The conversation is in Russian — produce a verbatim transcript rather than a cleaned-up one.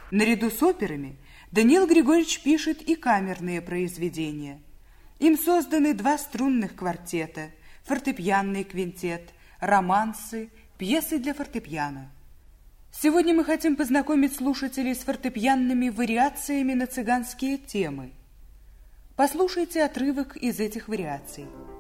Наряду с операми Даниил Григорьевич пишет и камерные произведения. Им созданы два струнных квартета, фортепианный квинтет, романсы, пьесы для фортепиано. Сегодня мы хотим познакомить слушателей с фортепианными вариациями на цыганские темы. Послушайте отрывок из этих вариаций.